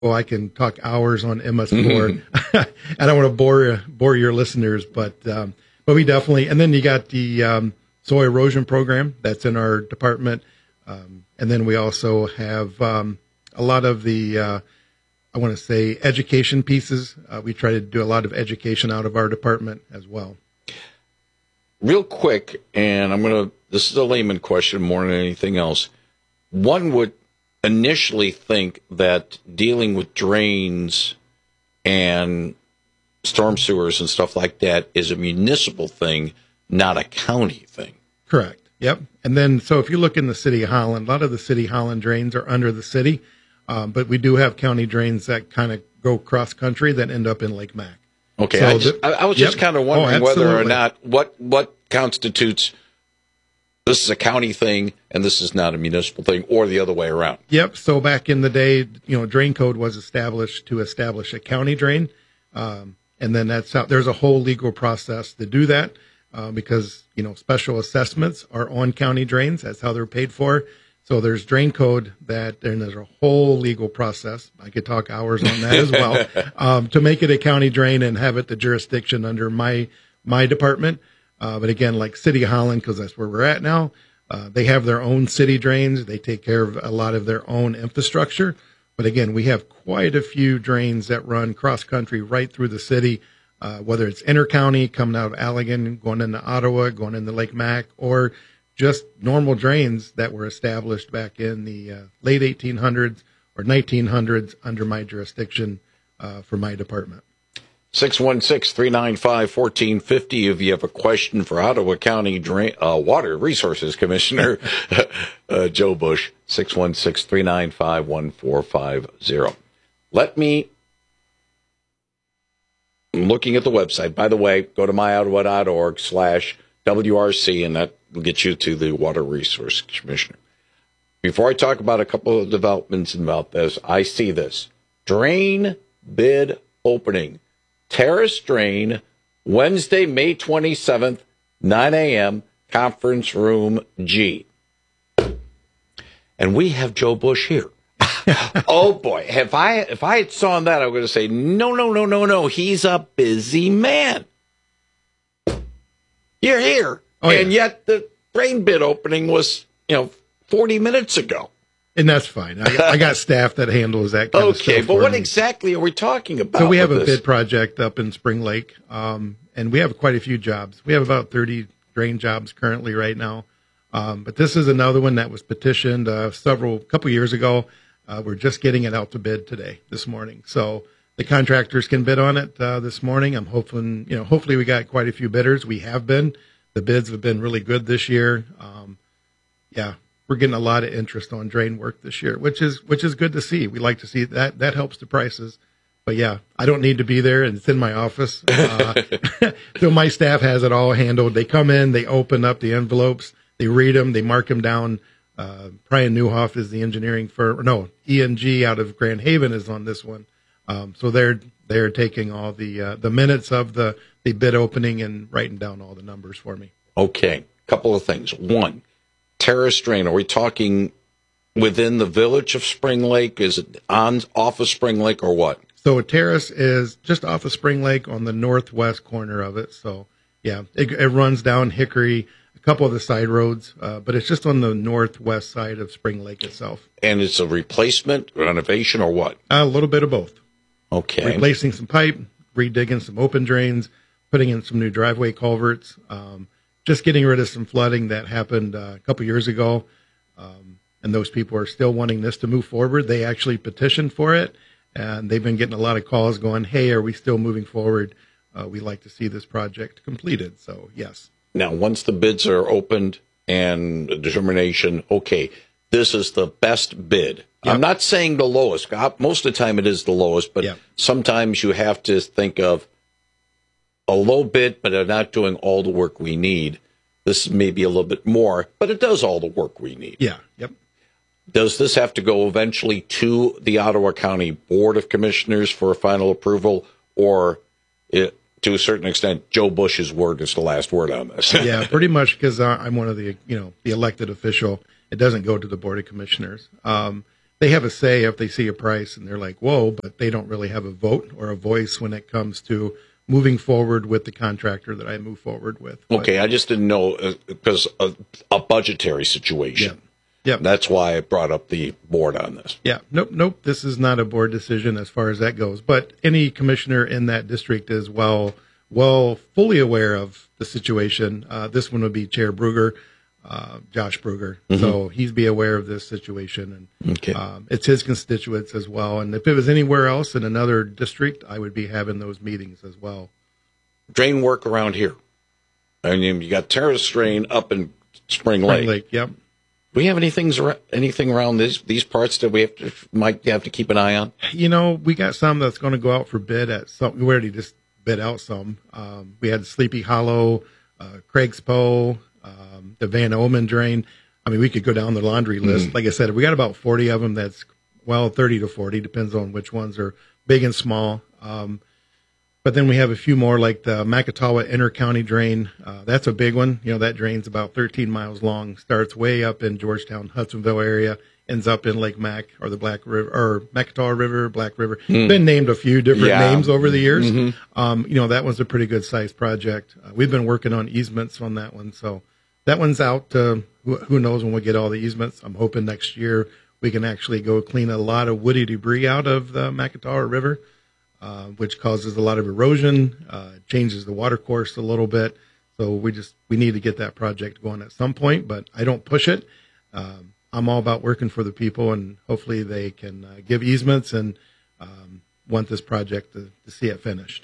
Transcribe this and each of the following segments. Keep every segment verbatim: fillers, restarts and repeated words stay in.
Well, I can talk hours on M S four. I don't want to bore bore your listeners, but um, but we definitely. And then you got the um, soil erosion program that's in our department, um, and then we also have um, a lot of the uh, I want to say education pieces. Uh, we try to do a lot of education out of our department as well. Real quick, and I'm gonna. This is a layman question more than anything else. One would initially think that dealing with drains and storm sewers and stuff like that is a municipal thing, not a county thing. Correct. Yep. And then, so if you look in the city of Holland, a lot of the city Holland drains are under the city, um, but we do have county drains that kind of go cross country that end up in Lake Mac. Okay. So I, just, the, I, I was yep. just kind of wondering oh, whether or not what what constitutes this is a county thing and this is not a municipal thing, or the other way around. Yep. So back in the day, you know, drain code was established to establish a county drain. Um, and then that's how there's a whole legal process to do that, uh, because, you know, special assessments are on county drains. That's how they're paid for. So there's drain code that, and there's a whole legal process. I could talk hours on that as well, um, to make it a county drain and have it the jurisdiction under my, my department. Uh, but again, like City of Holland, because that's where we're at now, uh, they have their own city drains. They take care of a lot of their own infrastructure. But again, we have quite a few drains that run cross country right through the city, uh, whether it's inter-county, coming out of Allegan, going into Ottawa, going into Lake Mac, or just normal drains that were established back in the uh, late eighteen hundreds or nineteen hundreds under my jurisdiction uh, for my department. six one six, three nine five, one four five zero if you have a question for Ottawa County Drain, uh, Water Resources Commissioner uh, Joe Bush, six one six, three nine five, one four five zero. Let me, I'm looking at the website. By the way, go to myottawa.org slash WRC, and that will get you to the Water Resource Commissioner. Before I talk about a couple of developments about this, I see this. Drain bid opening. Terrace Drain, Wednesday, May twenty-seventh, nine a.m., Conference Room G. And we have Joe Bush here. Oh, boy. If I if I had saw that, I was going to say, no, no, no, no, no. He's a busy man. You're here. Oh, and yeah. Yet the drain bid opening was, you know, forty minutes ago. And that's fine. I, I got staff that handles that kind okay, of stuff. Okay, but what me. exactly are we talking about? So we have a this? bid project up in Spring Lake, um, and we have quite a few jobs. We have about thirty drain jobs currently right now. Um, but this is another one that was petitioned uh, several couple years ago. Uh, we're just getting it out to bid today, this morning. So the contractors can bid on it uh, this morning. I'm hoping, you know, hopefully we got quite a few bidders. We have been. The bids have been really good this year. Um, yeah. We're getting a lot of interest on drain work this year, which is which is good to see. We like to see that. That helps the prices. But yeah, I don't need to be there, and it's in my office. Uh, so my staff has it all handled. They come in, they open up the envelopes, they read them, they mark them down. Uh, Brian Newhoff is the engineering firm. No, E and G out of Grand Haven is on this one. Um, so they're they're taking all the uh, the minutes of the the bid opening and writing down all the numbers for me. Okay, couple of things. One. Terrace Drain, are we talking within the village of Spring Lake? Is it on off of Spring Lake or what? So Terrace is just off of Spring Lake on the northwest corner of it. So, yeah, it, it runs down Hickory, a couple of the side roads, uh, but it's just on the northwest side of Spring Lake itself. And it's a replacement, renovation, or what? A little bit of both. Okay. Replacing some pipe, redigging some open drains, putting in some new driveway culverts, um, just getting rid of some flooding that happened uh, a couple years ago. Um, and those people are still wanting this to move forward. They actually petitioned for it, and they've been getting a lot of calls going, hey, are we still moving forward? Uh, we'd like to see this project completed. So, yes. Now, once the bids are opened and a determination, okay, this is the best bid. Yep. I'm not saying the lowest. Most of the time it is the lowest, but yep. Sometimes you have to think of a low bid, but they're not doing all the work we need. This may be a little bit more, but it does all the work we need. Yeah. Yep. Does this have to go eventually to the Ottawa County Board of Commissioners for a final approval, or it, to a certain extent, Joe Bush's word is the last word on this? Yeah, pretty much, because I'm one of the, you know, the elected official. It doesn't go to the Board of Commissioners. Um, they have a say if they see a price and they're like, whoa, but they don't really have a vote or a voice when it comes to moving forward with the contractor that I move forward with. Okay, but I just didn't know uh, because of a budgetary situation. Yeah. Yep. That's why I brought up the board on this. Yeah. Nope. Nope. This is not a board decision as far as that goes. But any commissioner in that district is well, well, fully aware of the situation. Uh, this one would be Chair Bruger, uh, Josh Bruger. Mm-hmm. So he's be aware of this situation, and okay. um, it's his constituents as well. And if it was anywhere else in another district, I would be having those meetings as well. Drain work around here. I mean, you got terrace drain up in Spring Lake. Spring Lake. Yep. Do we have anything anything around these these parts that we have to might have to keep an eye on? You know, we got some that's going to go out for bid at some. We already just bid out some. Um, we had Sleepy Hollow, uh, Craig's Poe, um, the Van Omen drain. I mean, we could go down the laundry list. Mm. Like I said, we got about forty of them. That's well, thirty to forty, depends on which ones are big and small. Um, But then we have a few more, like the Macatawa Inter-County Drain. Uh, that's a big one. You know, that drain's about thirteen miles long, starts way up in Georgetown, Hudsonville area, ends up in Lake Mac or the Black River, or Macatawa River, Black River. Mm. Been named a few different yeah. names over the years. Mm-hmm. Um, you know, that one's a pretty good sized project. Uh, we've been working on easements on that one. So that one's out. Uh, who, who knows when we get all the easements? I'm hoping next year we can actually go clean a lot of woody debris out of the Macatawa River. Uh, which causes a lot of erosion, uh, changes the water course a little bit. So we just, we need to get that project going at some point, but I don't push it. Um, I'm all about working for the people, and hopefully they can uh, give easements and um, want this project to, to see it finished.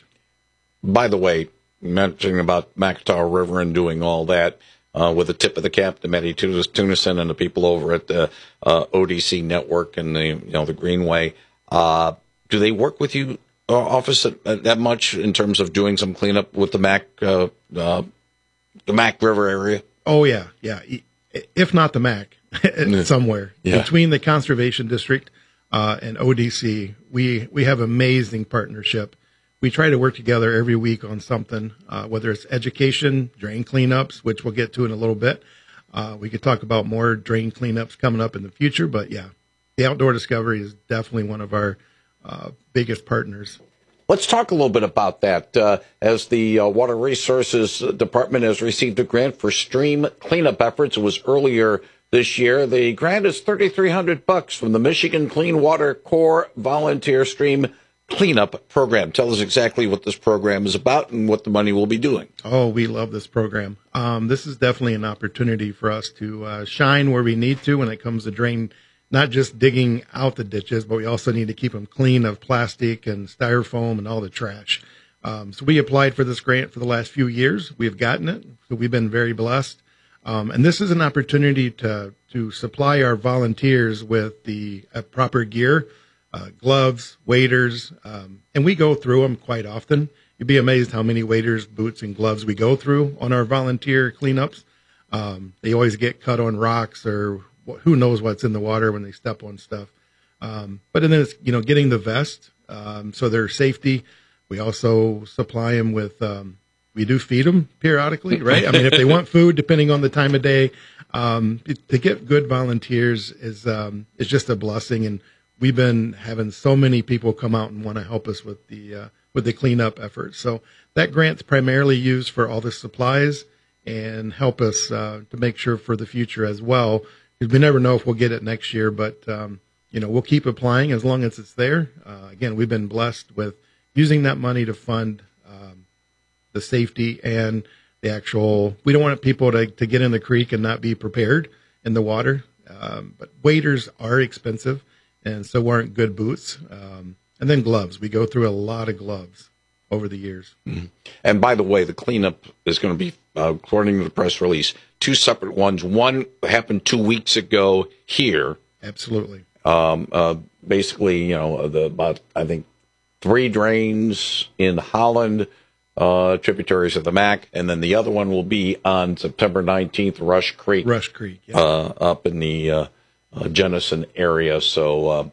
By the way, mentioning about Macatawa River and doing all that, uh, with the tip of the cap to Matty Tunison and the people over at the uh, O D C network and the, you know, the Greenway, uh, do they work with you office that, that much in terms of doing some cleanup with the Mac, uh, uh, the Mac River area? Oh yeah, yeah. If not the Mac, somewhere yeah. between the Conservation District uh, and O D C, we we have amazing partnership. We try to work together every week on something, uh, whether it's education, drain cleanups, which we'll get to in a little bit. Uh, we could talk about more drain cleanups coming up in the future, but yeah, the Outdoor Discovery is definitely one of our Uh, biggest partners. Let's talk a little bit about that. Uh, as the uh, Water Resources Department has received a grant for stream cleanup efforts, it was earlier this year. The grant is thirty-three hundred bucks from the Michigan Clean Water Corps Volunteer Stream Cleanup Program. Tell us exactly what this program is about and what the money will be doing. Oh, we love this program. Um, this is definitely an opportunity for us to uh, shine where we need to when it comes to drain. Not just digging out the ditches, but we also need to keep them clean of plastic and styrofoam and all the trash. Um, so we applied for this grant for the last few years. We've gotten it, so we've been very blessed. Um, and this is an opportunity to to supply our volunteers with the uh, proper gear, uh, gloves, waders, um, and we go through them quite often. You'd be amazed how many waders, boots, and gloves we go through on our volunteer cleanups. Um, they always get cut on rocks or who knows what's in the water when they step on stuff. Um, but then it's, you know, getting the vest, um, so their safety. We also supply them with, um, we do feed them periodically, right? I mean, if they want food, depending on the time of day, um, to get good volunteers is, um, is just a blessing. And we've been having so many people come out and want to help us with the, uh, with the cleanup efforts. So that grant's primarily used for all the supplies and help us, uh, to make sure for the future as well. Because we never know if we'll get it next year, but, um, you know, we'll keep applying as long as it's there. Uh, again, we've been blessed with using that money to fund um, the safety and the actual, we don't want people to, to get in the creek and not be prepared in the water. Um, but waders are expensive, and so aren't good boots. Um, and then gloves. We go through a lot of gloves over the years. Mm-hmm. And by the way, the cleanup is going to be, uh, according to the press release, two separate ones. One happened two weeks ago here. Absolutely. Um, uh, basically, you know, the about I think three drains in Holland, uh, tributaries of the Mac, and then the other one will be on September nineteenth, Rush Creek. Rush Creek, yeah. uh, up in the uh, uh, Jenison area. So uh,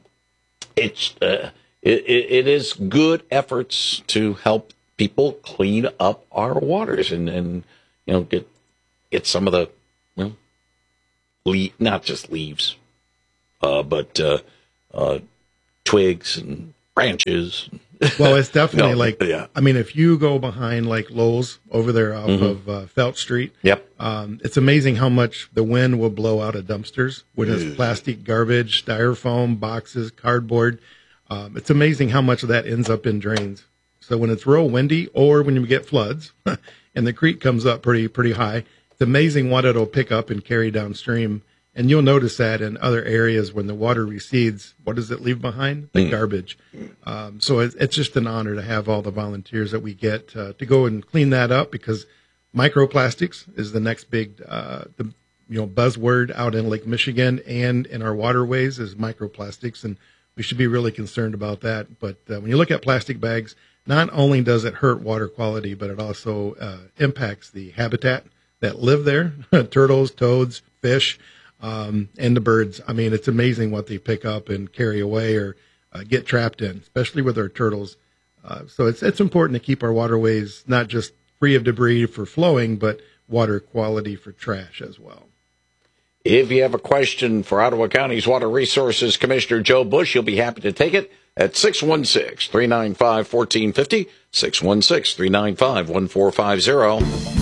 it's uh, it, it is good efforts to help people clean up our waters and and you know get. Get some of the, well, le- not just leaves, uh, but uh, uh, twigs and branches. Well, it's definitely No, like, yeah. I mean, if you go behind like Lowe's over there off Mm-hmm. of uh, Felt Street, Yep. um, it's amazing how much the wind will blow out of dumpsters with Mm. its plastic garbage, styrofoam, boxes, cardboard. Um, it's amazing how much of that ends up in drains. So when it's real windy or when you get floods and the creek comes up pretty, pretty high, it's amazing what it'll pick up and carry downstream. And you'll notice that in other areas when the water recedes, what does it leave behind? The Mm. garbage. Um, so it's, it's just an honor to have all the volunteers that we get uh, to go and clean that up, because microplastics is the next big, uh, the you know buzzword out in Lake Michigan and in our waterways is microplastics, and we should be really concerned about that. But uh, when you look at plastic bags, not only does it hurt water quality, but it also uh, impacts the habitat that live there: turtles, toads, fish. Um, and the birds. I mean, it's amazing what they pick up and carry away or uh, get trapped in, especially with our turtles. Uh, so it's it's important to keep our waterways not just free of debris for flowing, but water quality for trash as well. If you have a question for Ottawa County's Water Resources Commissioner Joe Bush, you'll be happy to take it at six one six, three nine five, one four five zero, six one six, three nine five, one four five zero.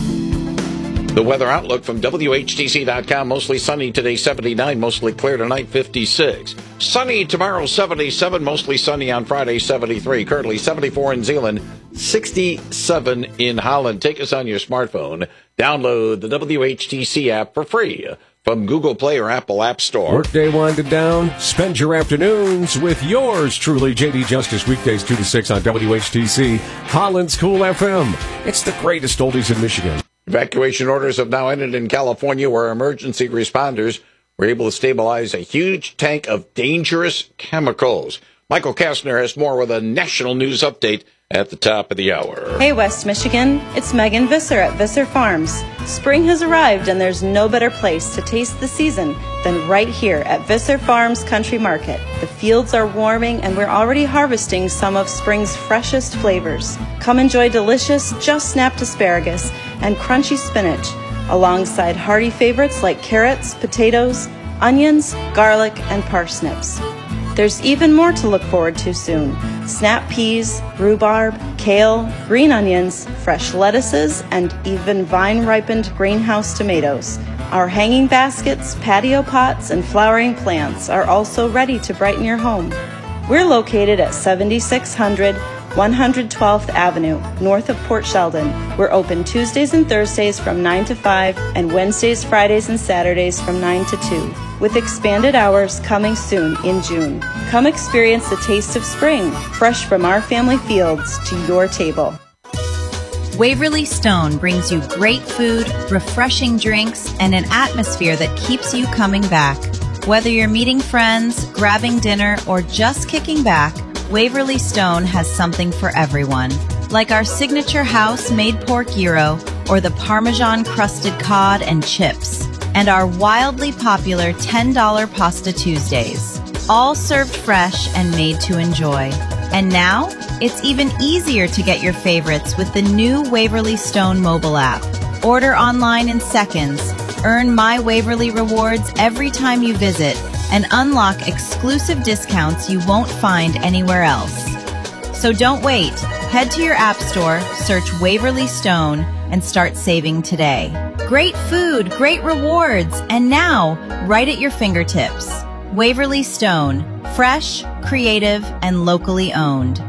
The weather outlook from W H T C dot com. Mostly sunny today, seventy-nine. Mostly clear tonight, fifty-six. Sunny tomorrow, seventy-seven. Mostly sunny on Friday, seventy-three. Currently seventy-four in Zeeland, sixty-seven in Holland. Take us on your smartphone. Download the W H T C app for free from Google Play or Apple App Store. Workday winded down. Spend your afternoons with yours truly, J D Justice, weekdays two to six on W H T C, Holland's Cool F M. It's the greatest oldies in Michigan. Evacuation orders have now ended in California, where emergency responders were able to stabilize a huge tank of dangerous chemicals. Michael Kastner has more with a national news update at the top of the hour. Hey, West Michigan. It's Megan Visser at Visser Farms. Spring has arrived, and there's no better place to taste the season than right here at Visser Farms Country Market. The fields are warming, and we're already harvesting some of spring's freshest flavors. Come enjoy delicious, just-snapped asparagus and crunchy spinach, alongside hearty favorites like carrots, potatoes, onions, garlic, and parsnips. There's even more to look forward to soon. Snap peas, rhubarb, kale, green onions, fresh lettuces, and even vine-ripened greenhouse tomatoes. Our hanging baskets, patio pots, and flowering plants are also ready to brighten your home. We're located at seventy-six hundred one hundred twelfth Avenue, north of Port Sheldon. We're open Tuesdays and Thursdays from nine to five and Wednesdays, Fridays, and Saturdays from nine to two, with expanded hours coming soon in June. Come experience the taste of spring, fresh from our family fields to your table. Waverly Stone brings you great food, refreshing drinks, and an atmosphere that keeps you coming back. Whether you're meeting friends, grabbing dinner, or just kicking back, Waverly Stone has something for everyone. Like our signature house-made pork gyro or the Parmesan-crusted cod and chips, and our wildly popular ten dollar Pasta Tuesdays. All served fresh and made to enjoy. And now, it's even easier to get your favorites with the new Waverly Stone mobile app. Order online in seconds, earn My Waverly rewards every time you visit, and unlock exclusive discounts you won't find anywhere else. So don't wait. Head to your app store, search Waverly Stone, and start saving today. Great food, great rewards, and now, right at your fingertips. Waverly Stone, fresh, creative, and locally owned.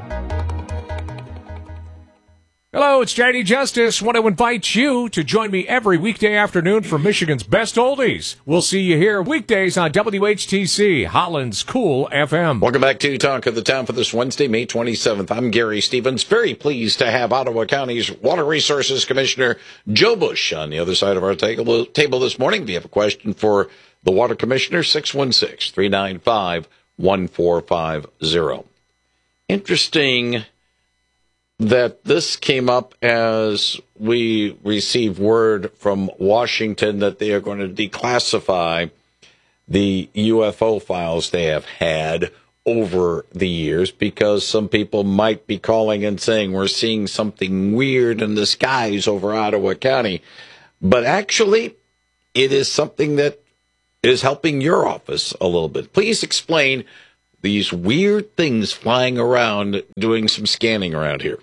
Hello, it's J D Justice. Want to invite you to join me every weekday afternoon for Michigan's Best Oldies. We'll see you here weekdays on W H T C, Holland's Cool F M. Welcome back to Talk of the Town for this Wednesday, May twenty-seventh. I'm Gary Stevens. Very pleased to have Ottawa County's Water Resources Commissioner Joe Bush on the other side of our table, table this morning. If you have a question for the Water Commissioner, six one six, three nine five, one four five zero. Interesting that this came up as we received word from Washington that they are going to declassify the U F O files they have had over the years, because some people might be calling and saying we're seeing something weird in the skies over Ottawa County. But actually, it is something that is helping your office a little bit. Please explain these weird things flying around doing some scanning around here.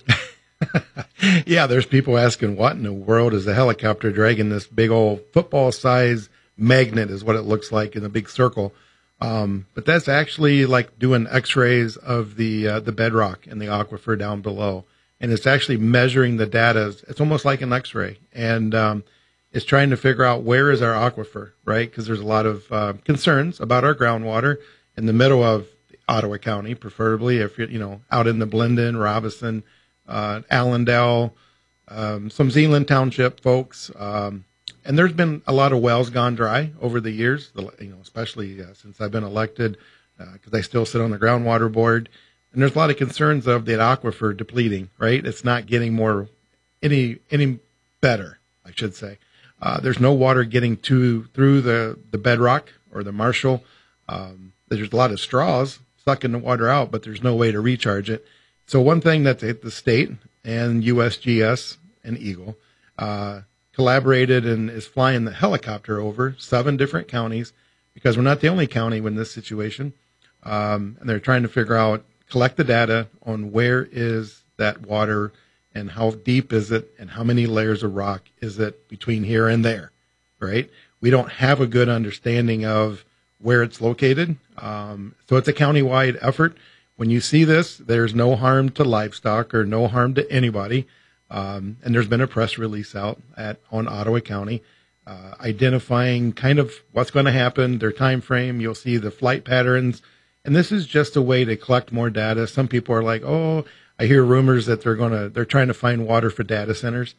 Yeah, there's people asking, what in the world is a helicopter dragging this big old football size magnet is what it looks like in a big circle. Um, but that's actually like doing x-rays of the, uh, the bedrock and the aquifer down below. And it's actually measuring the data. It's almost like an x-ray. And, um, it's trying to figure out where is our aquifer, right? Because there's a lot of, uh, concerns about our groundwater in the middle of Ottawa County, preferably if you're, you know, out in the Blendon, Robinson, uh, Allendale, um, some Zeeland Township folks. Um, and there's been a lot of wells gone dry over the years, you know, especially uh, since I've been elected, because uh, I still sit on the groundwater board. And there's a lot of concerns of the aquifer depleting, right? It's not getting more, any, any better, I should say. Uh, there's no water getting to, through the, the bedrock or the Marshall. Um, there's a lot of straws sucking the water out, but there's no way to recharge it. So one thing that the, the state and U S G S and Eagle uh, collaborated and is flying the helicopter over seven different counties, because we're not the only county in this situation. Um, and they're trying to figure out, collect the data on where is that water and how deep is it and how many layers of rock is it between here and there, right? We don't have a good understanding of where it's located. Um, so it's a countywide effort. When you see this, there's no harm to livestock or no harm to anybody. Um, and there's been a press release out at on Ottawa County uh, identifying kind of what's going to happen, their time frame. You'll see the flight patterns. And this is just a way to collect more data. Some people are like, oh, I hear rumors that they're going to, they're trying to find water for data centers.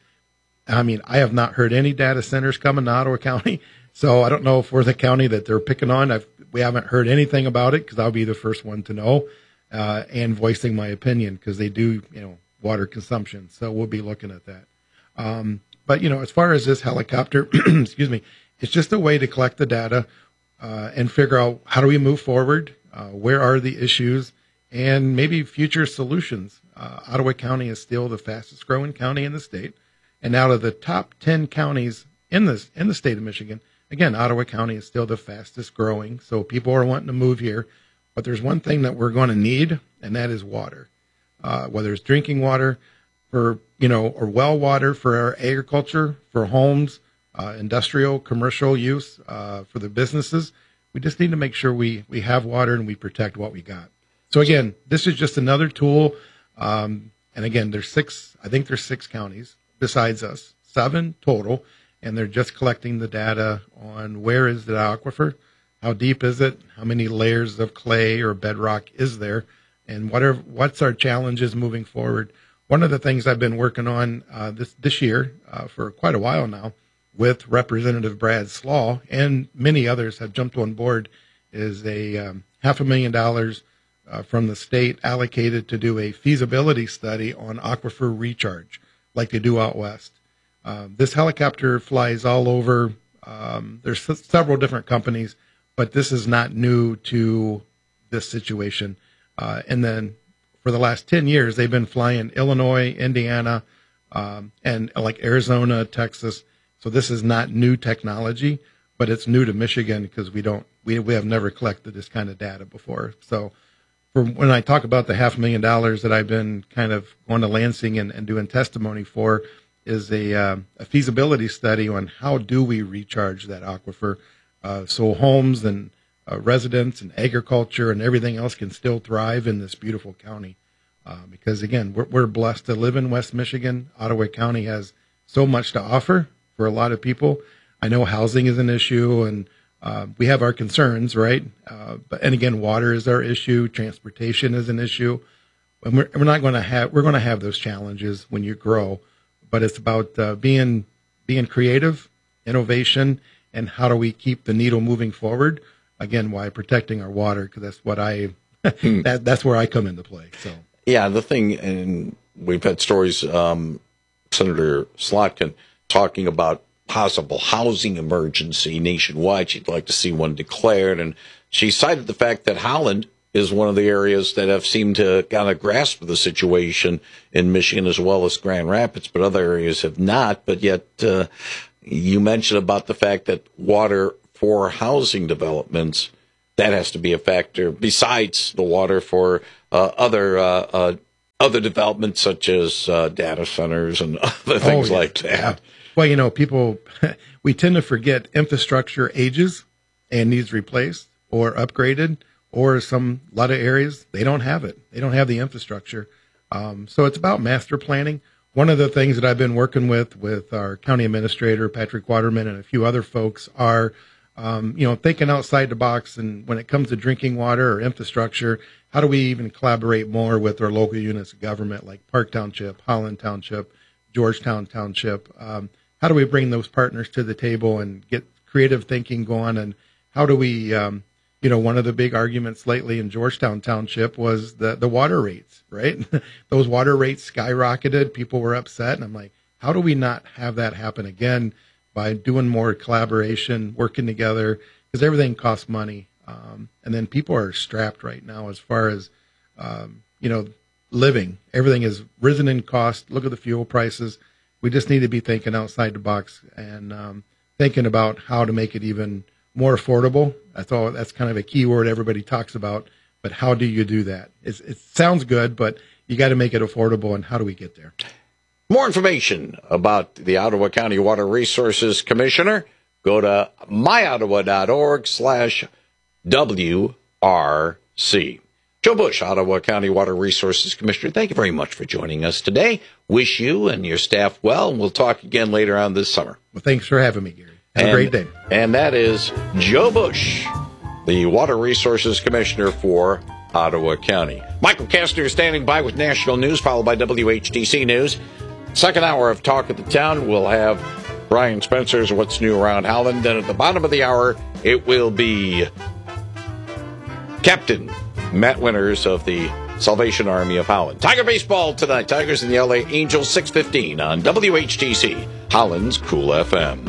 I mean, I have not heard any data centers coming to Ottawa County. So I don't know if we're the county that they're picking on. I've, we haven't heard anything about it, because I'll be the first one to know, uh, and voicing my opinion, because they do, you know, water consumption. So we'll be looking at that. Um, but, you know, as far as this helicopter, excuse me, it's just a way to collect the data, uh, and figure out how do we move forward? Uh, where are the issues and maybe future solutions? Uh, Ottawa County is still the fastest growing county in the state. And out of the top ten counties in this, in the state of Michigan, again, Ottawa County is still the fastest growing. So people are wanting to move here, but there's one thing that we're going to need, and that is water. Uh, whether it's drinking water for, you know, or well water for our agriculture, for homes, uh, industrial, commercial use, uh, for the businesses. We just need to make sure we, we have water and we protect what we got. So again, this is just another tool. Um, and again, there's six, I think there's six counties besides us, seven total. And they're just collecting the data on where is the aquifer, how deep is it, how many layers of clay or bedrock is there, and whatever, what's our challenges moving forward. One of the things I've been working on uh, this, this year uh, for quite a while now with Representative Brad Slaw, and many others have jumped on board, is a um, half a million dollars uh, from the state allocated to do a feasibility study on aquifer recharge, like they do out west. Uh, this helicopter flies all over. Um, there's s- several different companies, but this is not new to this situation. Uh, and then for the last ten years, they've been flying Illinois, Indiana, um, and like Arizona, Texas. So this is not new technology, but it's new to Michigan because we don't, we, we have never collected this kind of data before. So for when I talk about the half a million dollars that I've been kind of going to Lansing and, and doing testimony for, is a, uh, a feasibility study on how do we recharge that aquifer, uh, so homes and uh, residents and agriculture and everything else can still thrive in this beautiful county. Uh, because again, we're, we're blessed to live in West Michigan. Ottawa County has so much to offer for a lot of people. I know housing is an issue, and uh, we have our concerns, right? Uh, but and again, water is our issue. Transportation is an issue, and we're, we're not going to have we're going to have those challenges when you grow. But it's about uh, being being creative, innovation, and how do we keep the needle moving forward? Again, why protecting our water, because that's what I that, that's where I come into play. So yeah, the thing, and we've had stories. Um, Senator Slotkin talking about possible housing emergency nationwide. She'd like to see one declared, and she cited the fact that Holland is one of the areas that have seemed to kind of grasp the situation in Michigan as well as Grand Rapids, but other areas have not. But yet, uh, you mentioned about the fact that water for housing developments, that has to be a factor besides the water for uh, other uh, uh, other developments such as uh, data centers and other things oh, yeah. like that. Yeah. Well, you know, people, we tend to forget infrastructure ages and needs replaced or upgraded, or some, a lot of areas, they don't have it. They don't have the infrastructure. Um, so it's about master planning. One of the things that I've been working with, with our county administrator, Patrick Waterman, and a few other folks are, um, you know, thinking outside the box. And when it comes to drinking water or infrastructure, how do we even collaborate more with our local units of government like Park Township, Holland Township, Georgetown Township? Um, how do we bring those partners to the table and get creative thinking going? And how do we, um, you know, one of the big arguments lately in Georgetown Township was the, the water rates, right? Those water rates skyrocketed. People were upset. And I'm like, how do we not have that happen again by doing more collaboration, working together? Because everything costs money. Um, and then people are strapped right now as far as, um, you know, living. Everything has risen in cost. Look at the fuel prices. We just need to be thinking outside the box and um, thinking about how to make it even more affordable. That's all. That's kind of a key word everybody talks about. But how do you do that? It's, it sounds good, but you got to make it affordable. And how do we get there? More information about the Ottawa County Water Resources Commissioner, go to myottawa.org slash W R C. Joe Bush, Ottawa County Water Resources Commissioner, thank you very much for joining us today. Wish you and your staff well, and we'll talk again later on this summer. Well, thanks for having me, Gary. Have and, a great day. And that is Joe Bush, the Water Resources Commissioner for Ottawa County. Michael Kastner is standing by with national news, followed by W H T C News. Second hour of Talk of the Town, we'll have Brian Spencer's What's New Around Holland. Then at the bottom of the hour, it will be Captain Matt Winters of the Salvation Army of Holland. Tiger baseball tonight. Tigers and the L A Angels, six fifteen on W H T C, Holland's Cool F M.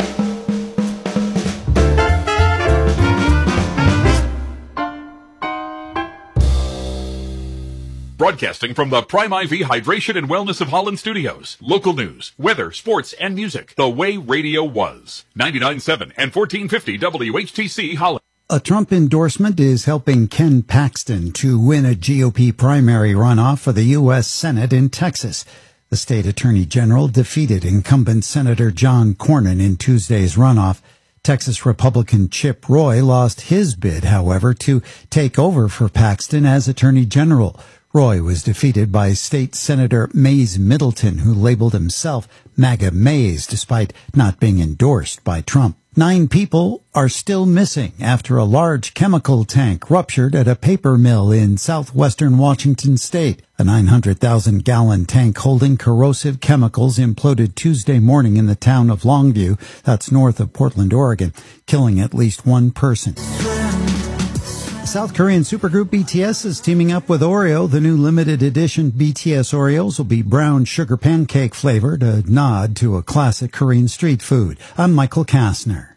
Broadcasting from the Prime I V Hydration and Wellness of Holland Studios. Local news, weather, sports, and music. The way radio was. ninety-nine point seven and fourteen fifty W H T C Holland. A Trump endorsement is helping Ken Paxton to win a G O P primary runoff for the U S Senate in Texas. The state attorney general defeated incumbent Senator John Cornyn in Tuesday's runoff. Texas Republican Chip Roy lost his bid, however, to take over for Paxton as attorney general. Roy was defeated by State Senator Mays Middleton, who labeled himself MAGA Mays, despite not being endorsed by Trump. Nine people are still missing after a large chemical tank ruptured at a paper mill in southwestern Washington state. A nine hundred thousand gallon tank holding corrosive chemicals imploded Tuesday morning in the town of Longview, that's north of Portland, Oregon, killing at least one person. South Korean supergroup B T S is teaming up with Oreo. The new limited edition B T S Oreos will be brown sugar pancake flavored, a nod to a classic Korean street food. I'm Michael Kastner.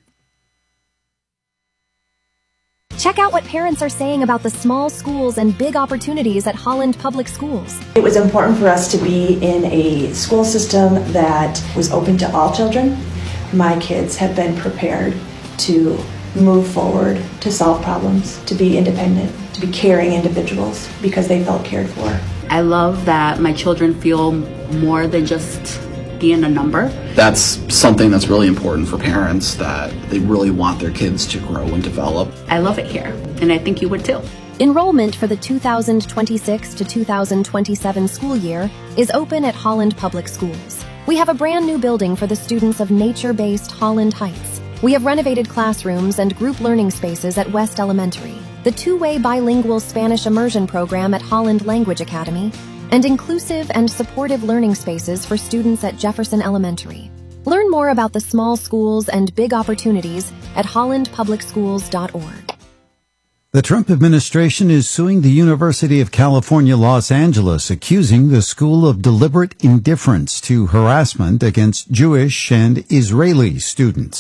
Check out what parents are saying about the small schools and big opportunities at Holland Public Schools. It was important for us to be in a school system that was open to all children. My kids have been prepared to move forward, to solve problems, to be independent, to be caring individuals because they felt cared for. I love that my children feel more than just being a number. That's something that's really important for parents, that they really want their kids to grow and develop. I love it here, and I think you would too. Enrollment for the two thousand twenty-six to two thousand twenty-seven school year is open at Holland Public Schools. We have a brand new building for the students of nature-based Holland Heights. We have renovated classrooms and group learning spaces at West Elementary, the two-way bilingual Spanish immersion program at Holland Language Academy, and inclusive and supportive learning spaces for students at Jefferson Elementary. Learn more about the small schools and big opportunities at holland public schools dot org. The Trump administration is suing the University of California, Los Angeles, accusing the school of deliberate indifference to harassment against Jewish and Israeli students.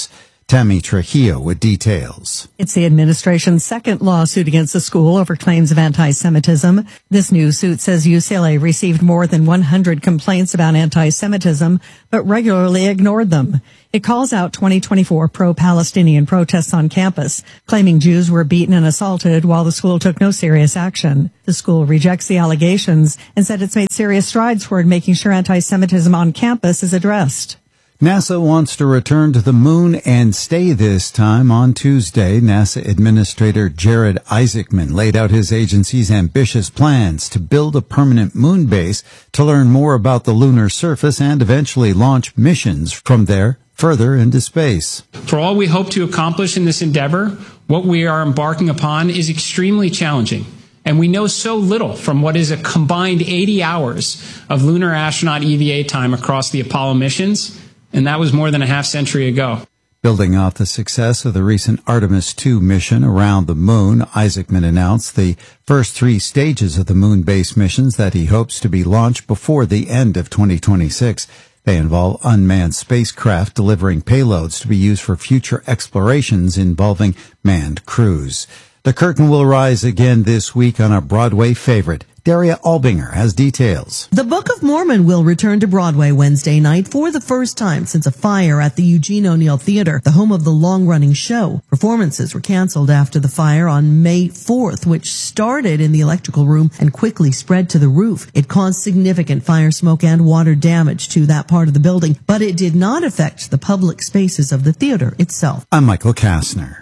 Tammy Trujillo with details. It's the administration's second lawsuit against the school over claims of anti-Semitism. This new suit says U C L A received more than one hundred complaints about anti-Semitism, but regularly ignored them. It calls out twenty twenty-four pro-Palestinian protests on campus, claiming Jews were beaten and assaulted while the school took no serious action. The school rejects the allegations and said it's made serious strides toward making sure anti-Semitism on campus is addressed. NASA wants to return to the moon and stay this time. On Tuesday, NASA Administrator Jared Isaacman laid out his agency's ambitious plans to build a permanent moon base to learn more about the lunar surface and eventually launch missions from there further into space. For all we hope to accomplish in this endeavor, what we are embarking upon is extremely challenging. And we know so little from what is a combined eighty hours of lunar astronaut E V A time across the Apollo missions. And that was more than a half century ago. Building off the success of the recent Artemis two mission around the moon, Isaacman announced the first three stages of the moon-based missions that he hopes to be launched before the end of twenty twenty-six. They involve unmanned spacecraft delivering payloads to be used for future explorations involving manned crews. The curtain will rise again this week on a Broadway favorite. Daria Albinger has details. The Book of Mormon will return to Broadway Wednesday night for the first time since a fire at the Eugene O'Neill Theater, the home of the long-running show. Performances were canceled after the fire on May fourth, which started in the electrical room and quickly spread to the roof. It caused significant fire smoke and water damage to that part of the building, but it did not affect the public spaces of the theater itself. I'm Michael Kastner.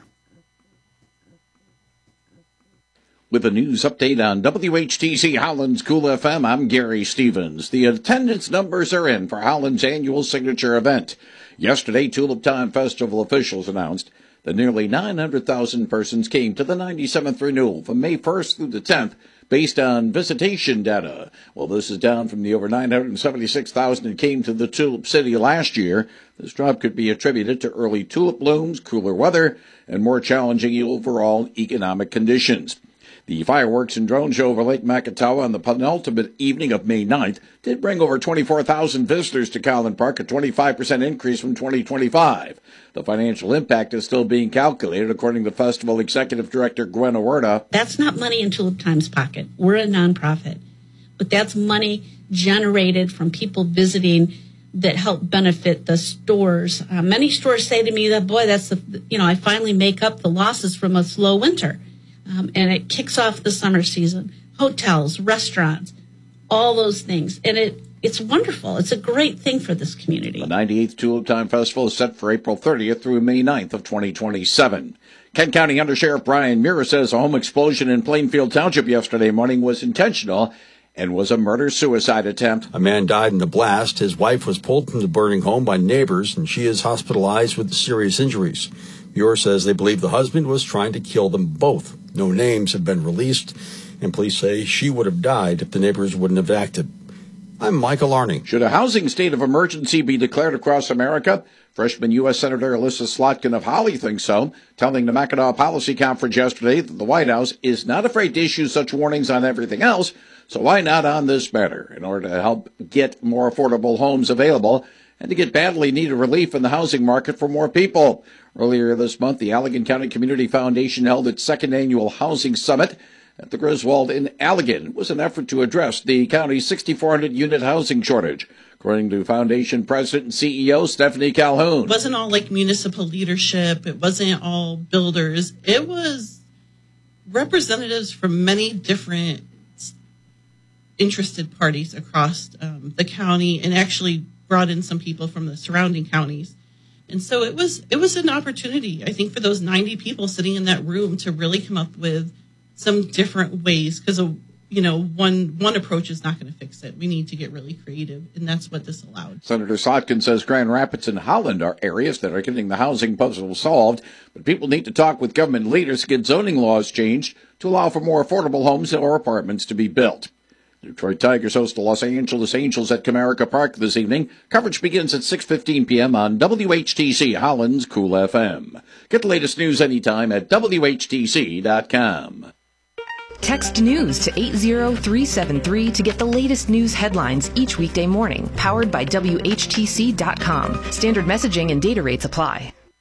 With a news update on W H T C Holland's Cool F M, I'm Gary Stevens. The attendance numbers are in for Holland's annual signature event. Yesterday, Tulip Time Festival officials announced that nearly nine hundred thousand persons came to the ninety-seventh renewal from May first through the tenth based on visitation data. Well, this is down from the over nine hundred seventy-six thousand that came to the Tulip City last year. This drop could be attributed to early tulip blooms, cooler weather, and more challenging overall economic conditions. The fireworks and drone show over Lake Makatawa on the penultimate evening of May ninth did bring over twenty-four thousand visitors to Collin Park, a twenty-five percent increase from twenty twenty-five. The financial impact is still being calculated, according to Festival Executive Director Gwen Huerta. That's not money in Tulip Time's pocket. We're a nonprofit. But that's money generated from people visiting that help benefit the stores. Uh, many stores say to me that, boy, that's the, you know, I finally make up the losses from a slow winter. Um, and it kicks off the summer season. Hotels, restaurants, all those things. And it it's wonderful. It's a great thing for this community. The ninety-eighth Tulip Time Festival is set for April thirtieth through May ninth of twenty twenty-seven. Kent County Under Sheriff Brian Mira says a home explosion in Plainfield Township yesterday morning was intentional and was a murder-suicide attempt. A man died in the blast. His wife was pulled from the burning home by neighbors, and she is hospitalized with serious injuries. Muir says they believe the husband was trying to kill them both. No names have been released, and police say she would have died if the neighbors wouldn't have acted. I'm Michael Arning. Should a housing state of emergency be declared across America? Freshman U S Senator Alyssa Slotkin of Holly thinks so, telling the Mackinac Policy Conference yesterday that the White House is not afraid to issue such warnings on everything else, so why not on this matter? In order to help get more affordable homes available and to get badly needed relief in the housing market for more people. Earlier this month, the Allegan County Community Foundation held its second annual Housing Summit at the Griswold in Allegan. It was an effort to address the county's sixty-four hundred unit housing shortage, according to Foundation President and C E O Stephanie Calhoun. It wasn't all like municipal leadership. It wasn't all builders. It was representatives from many different interested parties across um, the county, and actually brought in some people from the surrounding counties. And so it was it was an opportunity, I think, for those ninety people sitting in that room to really come up with some different ways, because, you know, one one approach is not going to fix it. We need to get really creative, and that's what this allowed. Senator Slotkin says Grand Rapids and Holland are areas that are getting the housing puzzle solved, but people need to talk with government leaders to get zoning laws changed to allow for more affordable homes or apartments to be built. Detroit Tigers host the Los Angeles Angels at Comerica Park this evening. Coverage begins at six fifteen p.m. on W H T C Holland's Cool F M. Get the latest news anytime at W H T C dot com. Text news to eight zero three seven three to get the latest news headlines each weekday morning. Powered by W H T C dot com. Standard messaging and data rates apply.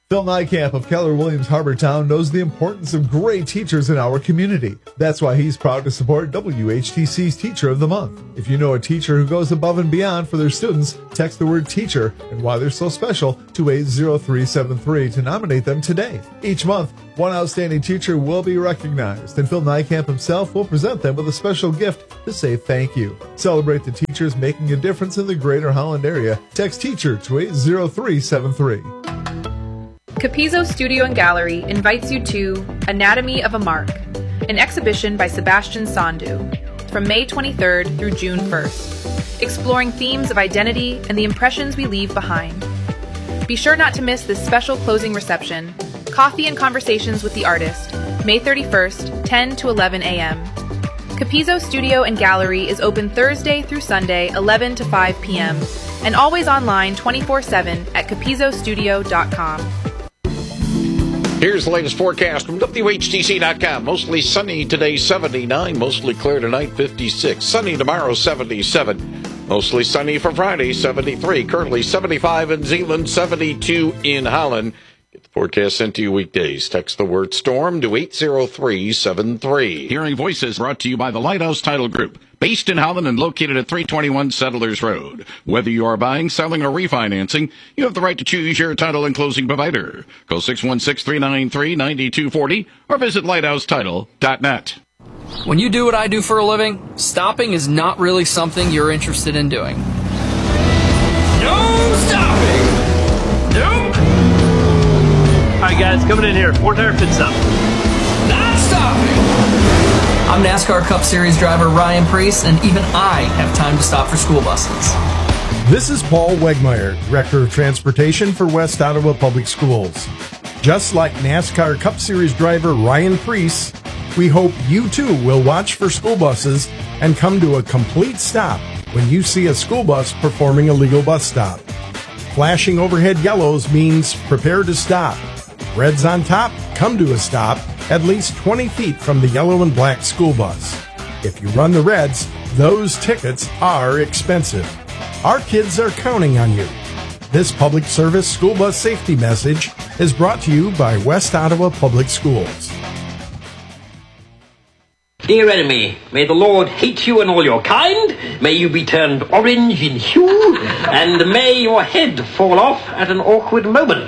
Phil Nykamp of Keller Williams Harbortown knows the importance of great teachers in our community. That's why he's proud to support W H T C's Teacher of the Month. If you know a teacher who goes above and beyond for their students, text the word teacher and why they're so special to eight zero three seven three to nominate them today. Each month, one outstanding teacher will be recognized, and Phil Nykamp himself will present them with a special gift to say thank you. Celebrate the teachers making a difference in the greater Holland area. Text teacher to eight zero three seven three. Capizzo Studio and Gallery invites you to Anatomy of a Mark, an exhibition by Sebastian Sandu, from May twenty-third through June first, exploring themes of identity and the impressions we leave behind. Be sure not to miss this special closing reception, Coffee and Conversations with the Artist, May thirty-first, ten to eleven a.m. Capizzo Studio and Gallery is open Thursday through Sunday, eleven to five p.m., and always online twenty-four seven at capizzo studio dot com. Here's the latest forecast from W H T C dot com. Mostly sunny today, seventy-nine. Mostly clear tonight, fifty-six. Sunny tomorrow, seventy-seven. Mostly sunny for Friday, seventy-three. Currently seventy-five in Zeeland, seventy-two in Holland. Get the forecast sent to you weekdays. Text the word storm to eight zero three seven three. Hearing Voices brought to you by the Lighthouse Title Group. Based in Holland and located at three twenty-one Settlers Road. Whether you are buying, selling, or refinancing, you have the right to choose your title and closing provider. Call six one six, three nine three, nine two four zero or visit lighthouse title dot net. When you do what I do for a living, stopping is not really something you're interested in doing. No stopping! Nope! Alright guys, coming in here. Four tire pit stop. Not stopping! I'm NASCAR Cup Series driver Ryan Preece, and even I have time to stop for school buses. This is Paul Wegmeyer, Director of Transportation for West Ottawa Public Schools. Just like NASCAR Cup Series driver Ryan Preece, we hope you too will watch for school buses and come to a complete stop when you see a school bus performing a legal bus stop. Flashing overhead yellows means prepare to stop. Reds on top, come to a stop at least twenty feet from the yellow and black school bus. If you run the reds, those tickets are expensive. Our kids are counting on you. This public service school bus safety message is brought to you by West Ottawa Public Schools. Dear enemy, may the Lord hate you and all your kind, may you be turned orange in hue, and may your head fall off at an awkward moment.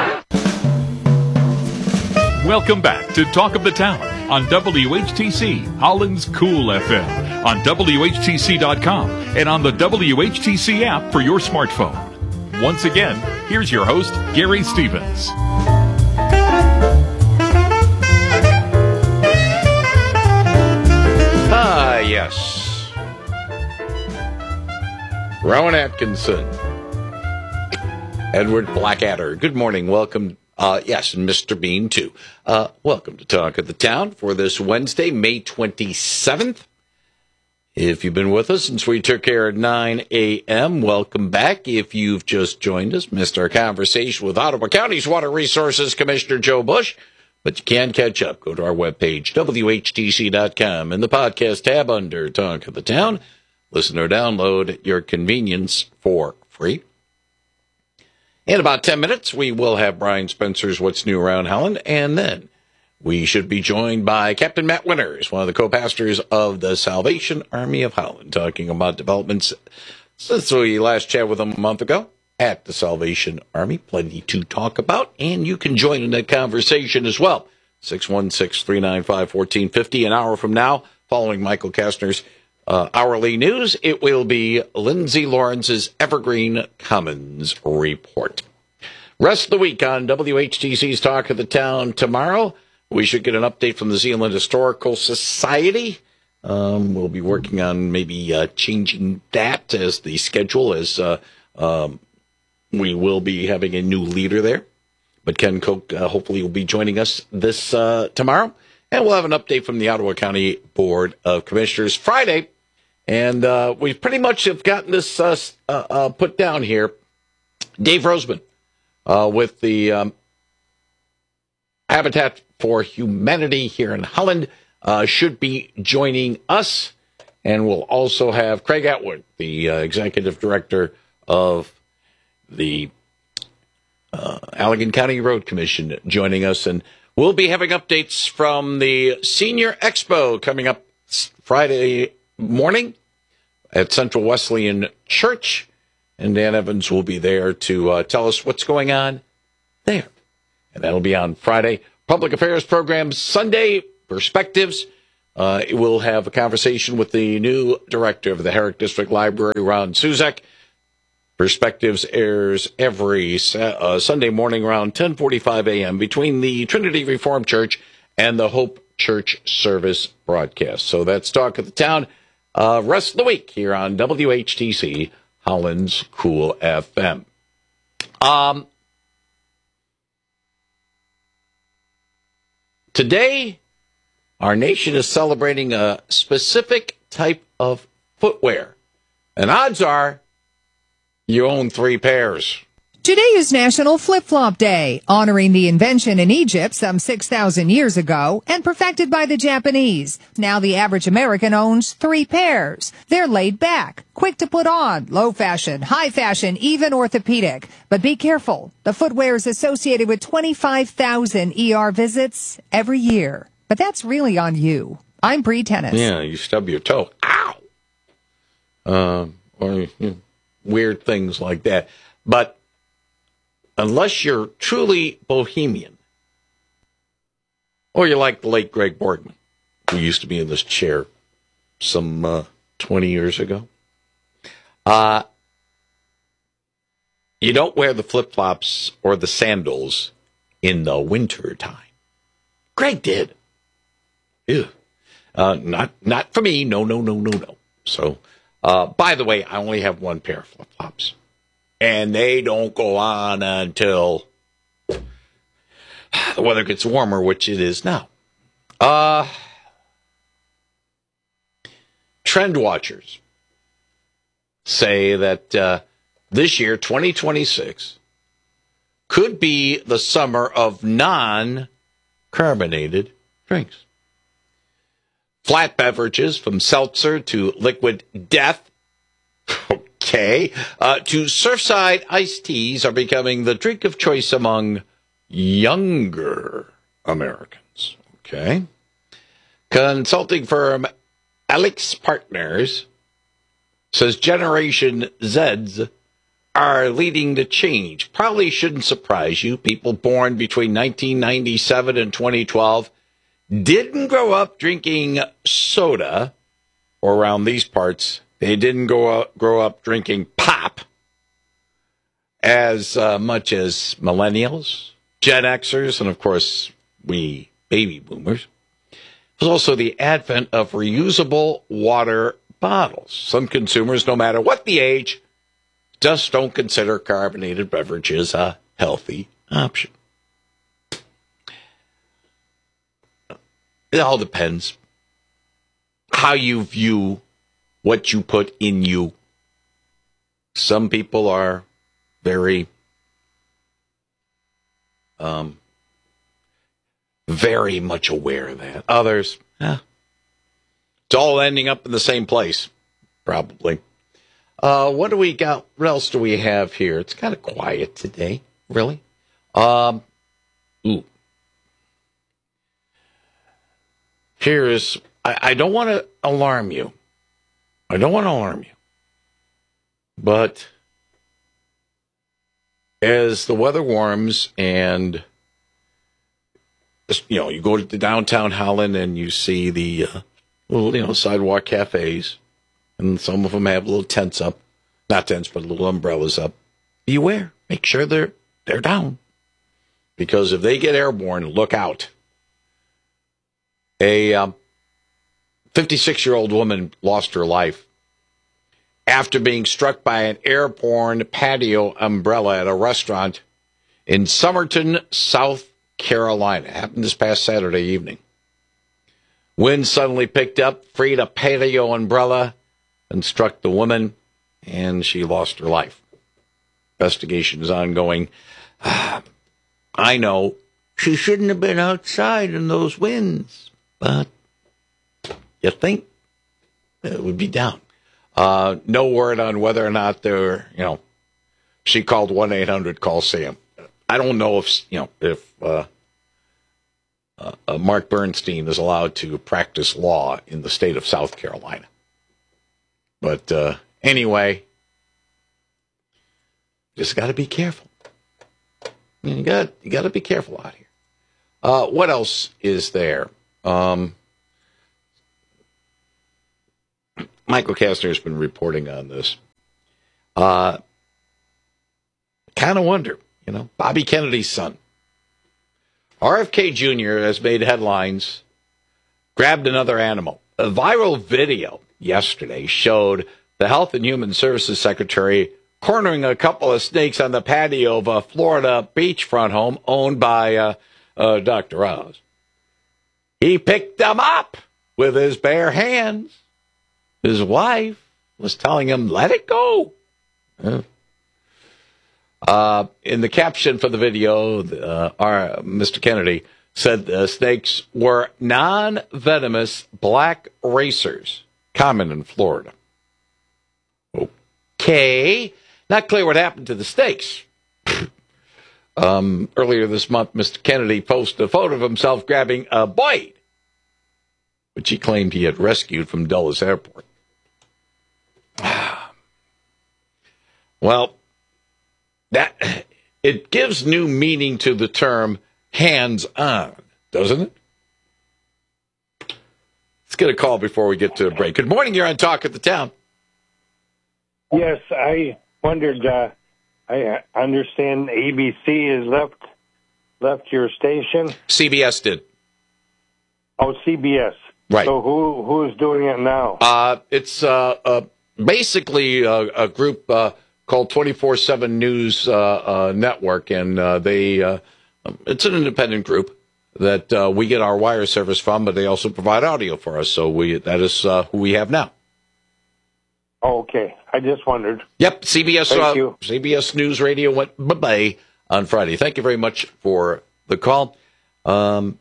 Welcome back to Talk of the Town on W H T C, Holland's Cool F M, on W H T C dot com, and on the W H T C app for your smartphone. Once again, here's your host, Gary Stevens. Ah, yes. Rowan Atkinson. Edward Blackadder. Good morning. Welcome. Uh, yes, and Mister Bean, too. Uh, welcome to Talk of the Town for this Wednesday, May twenty-seventh. If you've been with us since we took care at nine a.m., welcome back. If you've just joined us, missed our conversation with Ottawa County's Water Resources Commissioner Joe Bush, but you can catch up. Go to our webpage, W H T C dot com, in the podcast tab under Talk of the Town. Listen or download at your convenience for free. In about ten minutes, we will have Brian Spencer's What's New Around Holland, and then we should be joined by Captain Matt Winters, one of the co-pastors of the Salvation Army of Holland, talking about developments since we last chatted with him a month ago at the Salvation Army. Plenty to talk about, and you can join in that conversation as well. six one six, three nine five, one four five zero. An hour from now, following Michael Kastner's uh, hourly news, it will be Lindsay Lawrence's Evergreen Commons report. Rest of the week on W H T C's Talk of the Town tomorrow. We should get an update from the Zeeland Historical Society. Um, we'll be working on maybe uh, changing that as the schedule, as uh, um, we will be having a new leader there. But Ken Koch uh, hopefully will be joining us this uh, tomorrow. And we'll have an update from the Ottawa County Board of Commissioners Friday. And uh, we pretty much have gotten this uh, uh, uh, put down here. Dave Roseman uh, with the um, Habitat for Humanity here in Holland uh, should be joining us. And we'll also have Craig Atwood, the uh, Executive Director of the uh, Allegan County Road Commission joining us, and we'll be having updates from the Senior Expo coming up Friday morning at Central Wesleyan Church, and Dan Evans will be there to uh, tell us what's going on there. And that'll be on Friday. Public Affairs program Sunday, Perspectives. Uh, we'll have a conversation with the new director of the Herrick District Library, Ron Suzek. Perspectives airs every uh, Sunday morning around ten forty-five a.m. between the Trinity Reformed Church and the Hope Church Service broadcast. So that's Talk of the Town. Uh, rest of the week here on W H T C, Holland's Cool F M. Um, today, our nation is celebrating a specific type of footwear. And odds are you own three pairs. Today is National Flip-Flop Day, honoring the invention in Egypt some six thousand years ago and perfected by the Japanese. Now the average American owns three pairs. They're laid back, quick to put on, low fashion, high fashion, even orthopedic. But be careful. The footwear is associated with twenty-five thousand E R visits every year. But that's really on you. I'm Bree Tennis. Yeah, you stub your toe. Ow! Uh, or you know, weird things like that. But unless you're truly bohemian, or you're like the late Greg Borgman, who used to be in this chair some uh, twenty years ago, uh, you don't wear the flip-flops or the sandals in the winter time. Greg did. Ew. Uh, not not for me. No, no, no, no, no. So, uh, by the way, I only have one pair of flip-flops. And they don't go on until the weather gets warmer, which it is now. Uh, trend watchers say that uh, this year, twenty twenty-six, could be the summer of non-carbonated drinks. Flat beverages, from seltzer to liquid death, okay, uh, to Surfside iced teas, are becoming the drink of choice among younger Americans. Okay. Consulting firm Alex Partners says Generation Zs are leading the change. Probably shouldn't surprise you. People born between nineteen ninety-seven and twenty twelve didn't grow up drinking soda, or around these parts, they didn't go up, grow up drinking pop as uh, much as millennials, Gen Xers, and of course, we baby boomers. There's also the advent of reusable water bottles. Some consumers, no matter what the age, just don't consider carbonated beverages a healthy option. It all depends how you view what you put in you. Some people are very, um, very much aware of that. Others, eh, it's all ending up in the same place, probably. Uh, what do we got? What else do we have here? It's kind of quiet today, really. Um, ooh. Here's, I, I don't want to alarm you. I don't want to alarm you. But as the weather warms and, you know, you go to downtown Holland and you see the uh, little, you know, sidewalk cafes, and some of them have little tents up, not tents, but little umbrellas up. Beware. Make sure they're they're down. Because if they get airborne, look out. A um, fifty-six-year-old woman lost her life after being struck by an airborne patio umbrella at a restaurant in Somerton, South Carolina. It happened this past Saturday evening. Wind suddenly picked up, freed a patio umbrella, and struck the woman, and she lost her life. Investigation is ongoing. I know she shouldn't have been outside in those winds. But you think it would be down. Uh, no word on whether or not they're, you know, she called one eight hundred call Sam. I don't know if, you know, if uh, uh, uh, Mark Bernstein is allowed to practice law in the state of South Carolina. But uh, anyway, just got to be careful. You got you got to be careful out here. Uh, what else is there? Um, Michael Kastner has been reporting on this. Uh, kind of wonder, you know, Bobby Kennedy's son, R F K Junior has made headlines, grabbed another animal. A viral video yesterday showed the Health and Human Services Secretary cornering a couple of snakes on the patio of a Florida beachfront home owned by uh, uh, Doctor Oz. He picked them up with his bare hands. His wife was telling him, let it go. Uh, uh, in the caption for the video, uh, our, Mister Kennedy said the snakes were non-venomous black racers, common in Florida. Okay. Not clear what happened to the snakes. um, earlier this month, Mister Kennedy posted a photo of himself grabbing a boy, which he claimed he had rescued from Dulles Airport. Well, that it gives new meaning to the term hands-on, doesn't it? Let's get a call before we get to a break. Good morning, you're on Talk of the Town. Yes, I wondered, uh, I understand A B C has left left your station. C B S did. Oh, C B S. Right. So who who's doing it now? Uh, it's uh, uh, basically a, a group uh, called twenty-four seven News uh, uh, Network, and uh, they uh, it's an independent group that uh, we get our wire service from, but they also provide audio for us. So we that is uh, who we have now. Oh, okay. I just wondered. Yep, C B S Thank uh, you. C B S News Radio went bye-bye on Friday. Thank you very much for the call. Um,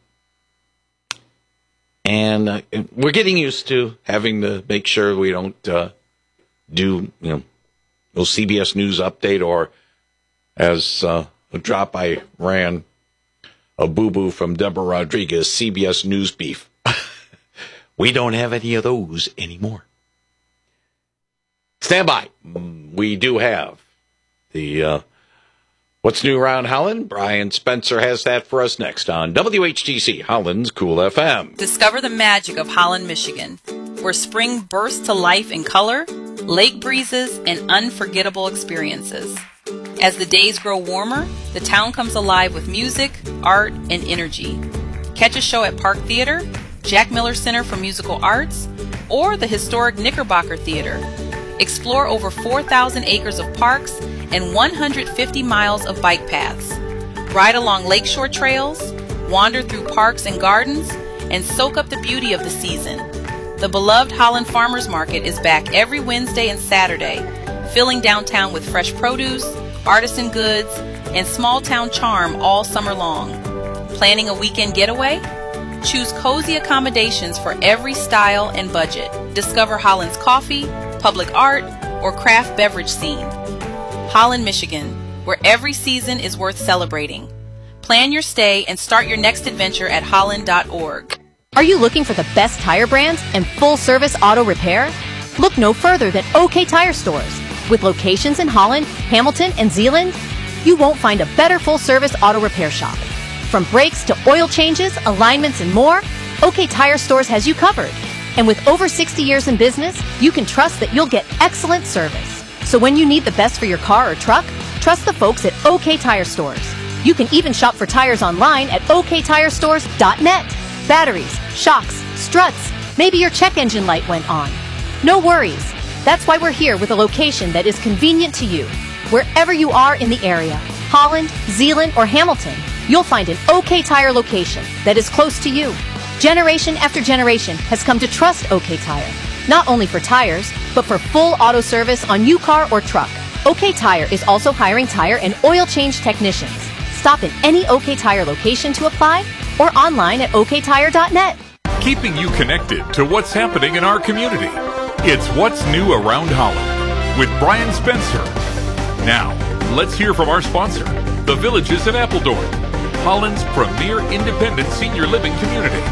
and uh, we're getting used to having to make sure we don't uh, do, you know, no C B S News update or, as uh, a drop I ran, a boo-boo from Deborah Rodriguez, C B S News beef. We don't have any of those anymore. Stand by. We do have the uh, What's New Around Holland. Brian Spencer has that for us next on W H T C, Holland's Cool F M. Discover the magic of Holland, Michigan, where spring bursts to life in color, lake breezes, and unforgettable experiences. As the days grow warmer, the town comes alive with music, art, and energy. Catch a show at Park Theater, Jack Miller Center for Musical Arts, or the historic Knickerbocker Theater. Explore over four thousand acres of parks and one hundred fifty miles of bike paths. Ride along lakeshore trails, wander through parks and gardens, and soak up the beauty of the season. The beloved Holland Farmers Market is back every Wednesday and Saturday, filling downtown with fresh produce, artisan goods, and small-town charm all summer long. Planning a weekend getaway? Choose cozy accommodations for every style and budget. Discover Holland's coffee, public art, or craft beverage scene. Holland, Michigan, where every season is worth celebrating. Plan your stay and start your next adventure at holland dot org. Are you looking for the best tire brands and full-service auto repair? Look no further than OK Tire Stores. With locations in Holland, Hamilton, and Zeeland, you won't find a better full-service auto repair shop. From brakes to oil changes, alignments, and more, OK Tire Stores has you covered. And with over sixty years in business, you can trust that you'll get excellent service. So when you need the best for your car or truck, trust the folks at OK Tire Stores. You can even shop for tires online at o k tire stores dot net. Batteries, shocks, struts, maybe your check engine light went on. No worries. That's why we're here with a location that is convenient to you. Wherever you are in the area, Holland, Zeeland, or Hamilton, you'll find an OK Tire location that is close to you. Generation after generation has come to trust OK Tire, not only for tires, but for full auto service on your car or truck. OK Tire is also hiring tire and oil change technicians. Stop in any OK Tire location to apply or online at o k tire dot net. Keeping you connected to what's happening in our community. It's What's New Around Holland with Brian Spencer. Now, let's hear from our sponsor, The Villages at Appledorn, Holland's premier independent senior living community.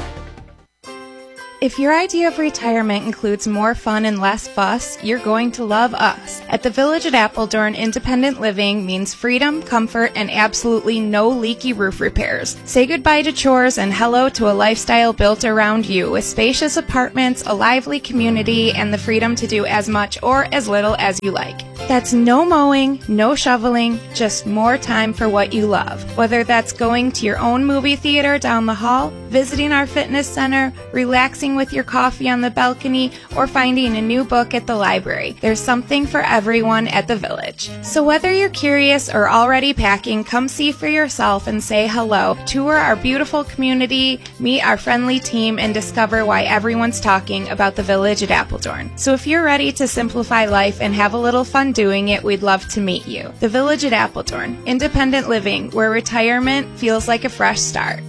If your idea of retirement includes more fun and less fuss, you're going to love us. At the Village at Appledorn, independent living means freedom, comfort, and absolutely no leaky roof repairs. Say goodbye to chores and hello to a lifestyle built around you with spacious apartments, a lively community, and the freedom to do as much or as little as you like. That's no mowing, no shoveling, just more time for what you love. Whether that's going to your own movie theater down the hall, visiting our fitness center, relaxing with your coffee on the balcony, or finding a new book at the library. There's something for everyone at the Village. So whether you're curious or already packing, come see for yourself and say hello. Tour our beautiful community, meet our friendly team, and discover why everyone's talking about the Village at Appledorn. So if you're ready to simplify life and have a little fun doing it, we'd love to meet you. The Village at Appledorn, independent living, where retirement feels like a fresh start.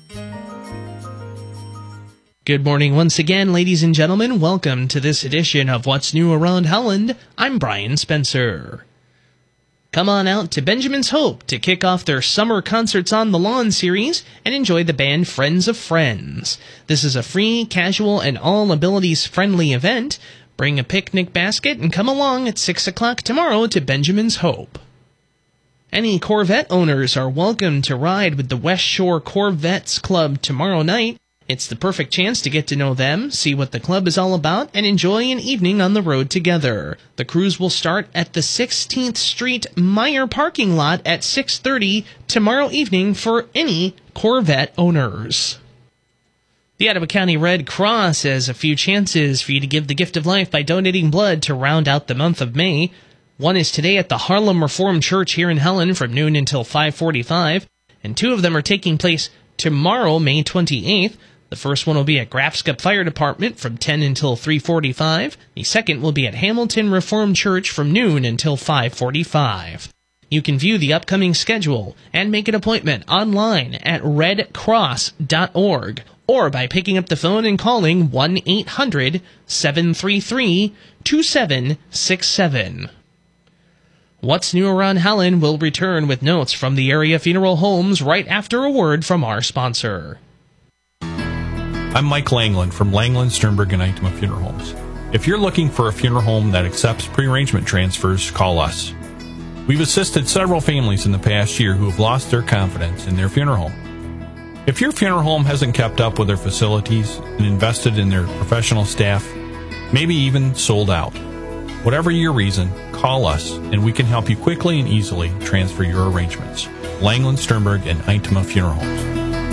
Good morning once again, ladies and gentlemen. Welcome to this edition of What's New Around Holland. I'm Brian Spencer. Come on out to Benjamin's Hope to kick off their Summer Concerts on the Lawn series and enjoy the band Friends of Friends. This is a free, casual, and all-abilities-friendly event. Bring a picnic basket and come along at six o'clock tomorrow to Benjamin's Hope. Any Corvette owners are welcome to ride with the West Shore Corvettes Club tomorrow night. It's the perfect chance to get to know them, see what the club is all about, and enjoy an evening on the road together. The cruise will start at the sixteenth Street Meyer parking lot at six thirty tomorrow evening for any Corvette owners. The Ottawa County Red Cross has a few chances for you to give the gift of life by donating blood to round out the month of May. One is today at the Harlem Reformed Church here in Helen from noon until five forty-five, and two of them are taking place tomorrow, May twenty-eighth. The first one will be at Grafscup Fire Department from ten until three forty-five. The second will be at Hamilton Reformed Church from noon until five forty-five. You can view the upcoming schedule and make an appointment online at red cross dot org or by picking up the phone and calling one eight hundred seven three three two seven six seven. What's New Around Helen will return with notes from the area funeral homes right after a word from our sponsor. I'm Mike Langland from Langland, Sternberg, and Itema Funeral Homes. If you're looking for a funeral home that accepts pre-arrangement transfers, call us. We've assisted several families in the past year who have lost their confidence in their funeral home. If your funeral home hasn't kept up with their facilities and invested in their professional staff, maybe even sold out, whatever your reason, call us and we can help you quickly and easily transfer your arrangements. Langland, Sternberg, and Itema Funeral Homes.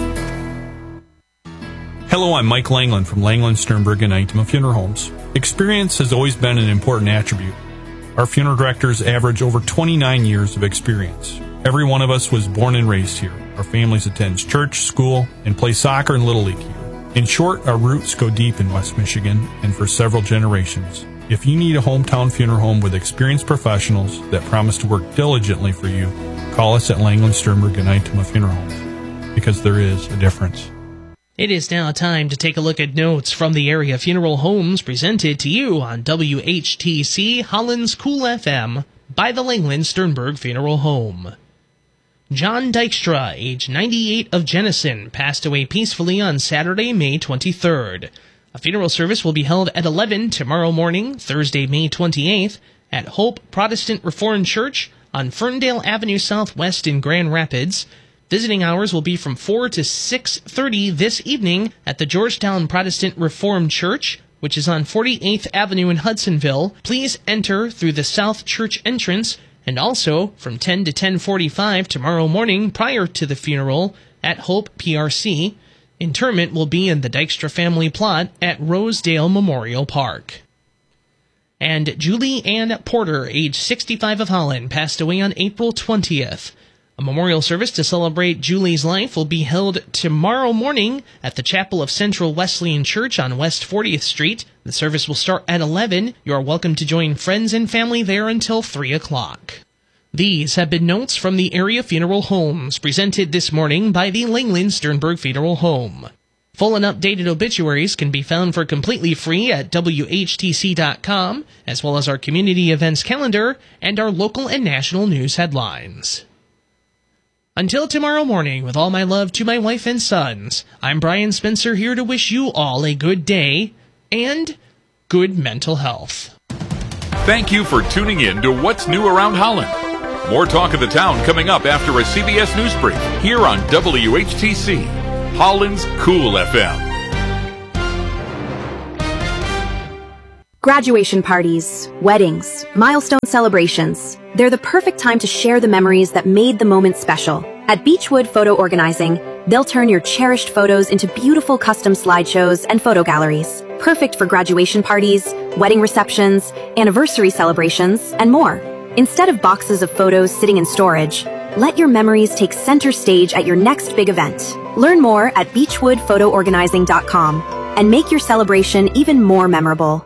Hello, I'm Mike Langland from Langland, Sternberg, and Itema Funeral Homes. Experience has always been an important attribute. Our funeral directors average over twenty-nine years of experience. Every one of us was born and raised here. Our families attend church, school, and play soccer and Little League here. In short, our roots go deep in West Michigan and for several generations. If you need a hometown funeral home with experienced professionals that promise to work diligently for you, call us at Langland, Sternberg, and Itema Funeral Homes, because there is a difference. It is now time to take a look at notes from the area funeral homes presented to you on W H T C Holland's Cool F M by the Langland Sternberg Funeral Home. John Dykstra, age ninety-eight, of Jennison, passed away peacefully on Saturday, May twenty-third. A funeral service will be held at eleven tomorrow morning, Thursday, May twenty-eighth, at Hope Protestant Reformed Church on Ferndale Avenue Southwest in Grand Rapids. Visiting hours will be from four to six thirty this evening at the Georgetown Protestant Reformed Church, which is on forty-eighth Avenue in Hudsonville. Please enter through the South Church entrance, and also from ten to ten forty-five tomorrow morning prior to the funeral at Hope P R C. Interment will be in the Dykstra family plot at Rosedale Memorial Park. And Julie Ann Porter, age sixty-five, of Holland, passed away on April twentieth. A memorial service to celebrate Julie's life will be held tomorrow morning at the Chapel of Central Wesleyan Church on West fortieth Street. The service will start at eleven. You are welcome to join friends and family there until three o'clock. These have been notes from the area funeral homes presented this morning by the Langland Sternberg Funeral Home. Full and updated obituaries can be found for completely free at W H T C dot com, as well as our community events calendar and our local and national news headlines. Until tomorrow morning, with all my love to my wife and sons, I'm Brian Spencer here to wish you all a good day and good mental health. Thank you for tuning in to What's New Around Holland. More talk of the town coming up after a C B S News Brief here on W H T C, Holland's Cool F M. Graduation parties, weddings, milestone celebrations. They're the perfect time to share the memories that made the moment special. At Beechwood Photo Organizing, they'll turn your cherished photos into beautiful custom slideshows and photo galleries. Perfect for graduation parties, wedding receptions, anniversary celebrations, and more. Instead of boxes of photos sitting in storage, let your memories take center stage at your next big event. Learn more at beechwood photo organizing dot com and make your celebration even more memorable.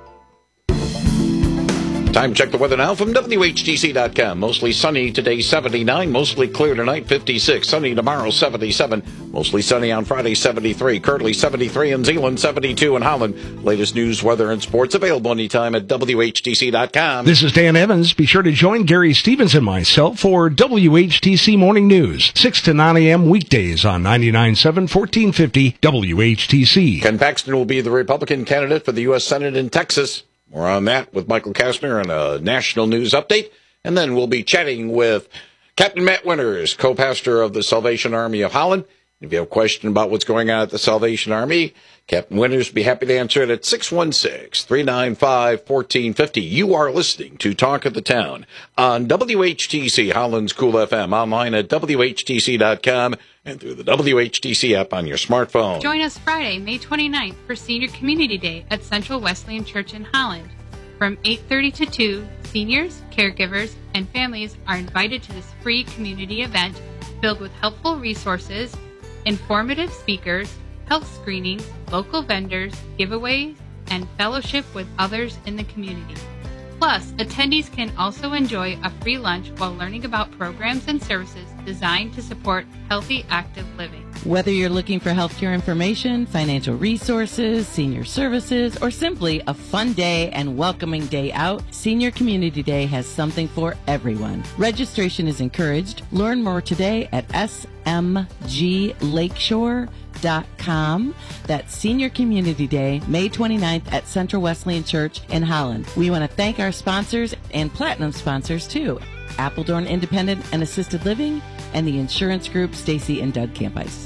Time to check the weather now from W H T C dot com. Mostly sunny today, seventy-nine. Mostly clear tonight, fifty-six. Sunny tomorrow, seventy-seven. Mostly sunny on Friday, seventy-three. Currently seventy-three in Zeeland, seventy-two in Holland. Latest news, weather, and sports available anytime at W H T C dot com. This is Dan Evans. Be sure to join Gary Stevens and myself for W H T C Morning News, six to nine a.m. weekdays on ninety-nine point seven, fourteen fifty W H T C. Ken Paxton will be the Republican candidate for the U S Senate in Texas. More on that with Michael Kastner and a national news update. And then we'll be chatting with Captain Matt Winters, co-pastor of the Salvation Army of Holland. If you have a question about what's going on at the Salvation Army, Captain Winters will be happy to answer it at six one six, three nine five, one four five zero. You are listening to Talk of the Town on W H T C, Holland's Cool F M, online at W H T C dot com and through the W H T C app on your smartphone. Join us Friday, May twenty-ninth for Senior Community Day at Central Wesleyan Church in Holland. From eight thirty to two, seniors, caregivers, and families are invited to this free community event filled with helpful resources, informative speakers, health screenings, local vendors, giveaways, and fellowship with others in the community. Plus, attendees can also enjoy a free lunch while learning about programs and services designed to support healthy, active living. Whether you're looking for healthcare information, financial resources, senior services, or simply a fun day and welcoming day out, Senior Community Day has something for everyone. Registration is encouraged. Learn more today at S M G lakeshore dot com. That's Senior Community Day, May twenty-ninth at Central Wesleyan Church in Holland. We want to thank our sponsors and platinum sponsors too, Appledorn Independent and Assisted Living, and the insurance group Stacy and Doug Campice.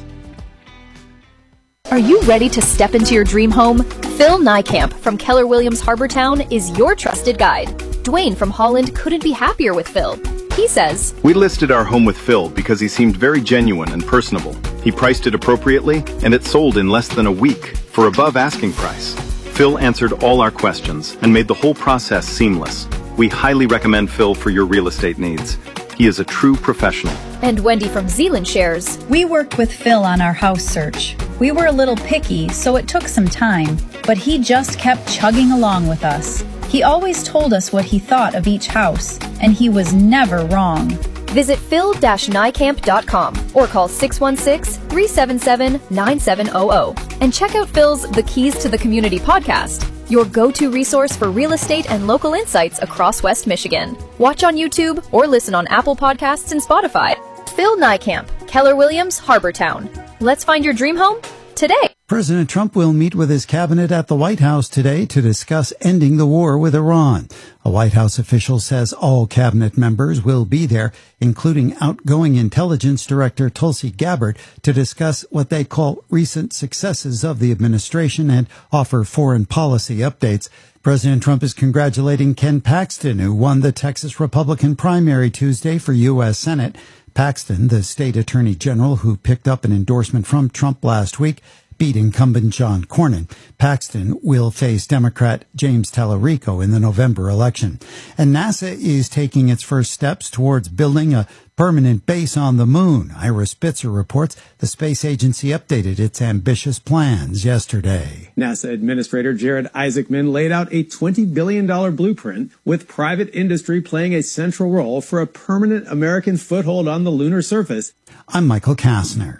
Are you ready to step into your dream home? Phil Niekamp from Keller Williams Harbortown is your trusted guide. Dwayne from Holland couldn't be happier with Phil. He says, "We listed our home with Phil because he seemed very genuine and personable. He priced it appropriately, and it sold in less than a week for above asking price. Phil answered all our questions and made the whole process seamless. We highly recommend Phil for your real estate needs. He is a true professional." And Wendy from Zeeland shares, "We worked with Phil on our house search. We were a little picky, so it took some time, but he just kept chugging along with us. He always told us what he thought of each house, and he was never wrong." Visit phil dash niekamp dot com or call six one six, three seven seven, nine seven zero zero and check out Phil's The Keys to the Community podcast, your go-to resource for real estate and local insights across West Michigan. Watch on YouTube or listen on Apple Podcasts and Spotify. Phil Niekamp, Keller Williams, Harbortown. Let's find your dream home today. President Trump will meet with his cabinet at the White House today to discuss ending the war with Iran. A White House official says all cabinet members will be there, including outgoing intelligence director Tulsi Gabbard, to discuss what they call recent successes of the administration and offer foreign policy updates. President Trump is congratulating Ken Paxton, who won the Texas Republican primary Tuesday for U S Senate. Paxton, the state attorney general who picked up an endorsement from Trump last week, beat incumbent John Cornyn. Paxton will face Democrat James Tallarico in the November election. And NASA is taking its first steps towards building a permanent base on the moon. Ira Spitzer reports the space agency updated its ambitious plans yesterday. NASA Administrator Jared Isaacman laid out a twenty billion dollars blueprint, with private industry playing a central role for a permanent American foothold on the lunar surface. I'm Michael Kastner.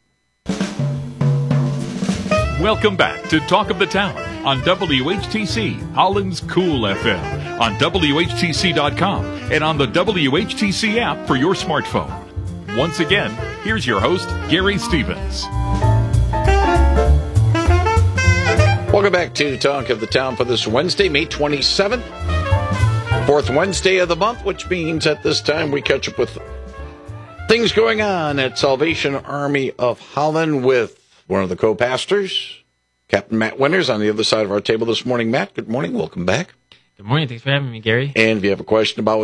Welcome back to Talk of the Town on W H T C, Holland's Cool F M, on W H T C dot com and on the W H T C app for your smartphone. Once again, here's your host, Gary Stevens. Welcome back to Talk of the Town for this Wednesday, May twenty-seventh. Fourth Wednesday of the month, which means at this time we catch up with things going on at Salvation Army of Holland with one of the co-pastors, Captain Matt Winters, on the other side of our table this morning. Matt, good morning. Welcome back. Good morning. Thanks for having me, Gary. And if you have a question about